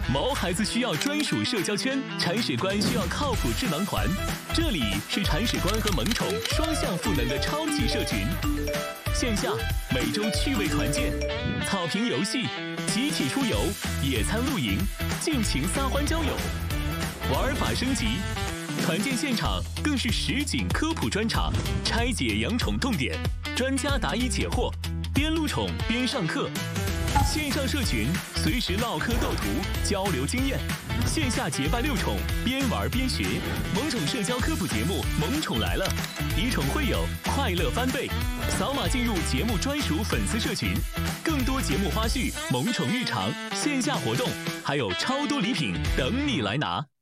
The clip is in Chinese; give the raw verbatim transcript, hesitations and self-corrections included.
毛孩子需要专属社交圈，铲屎官需要靠谱智囊团。这里是铲屎官和萌宠双向赋能的超级社群。线下每周趣味团建、草坪游戏、集体出游、野餐露营、尽情撒欢交友，玩法升级。团建现场更是实景科普专场，拆解养宠痛点，专家答疑解惑，边录宠边上课。线上社群随时唠嗑斗图，交流经验；线下结伴遛宠，边玩边学。萌宠社交科普节目《萌宠来了》，以宠会友，快乐翻倍。扫码进入节目专属粉丝社群，更多节目花絮、萌宠日常、线下活动，还有超多礼品等你来拿。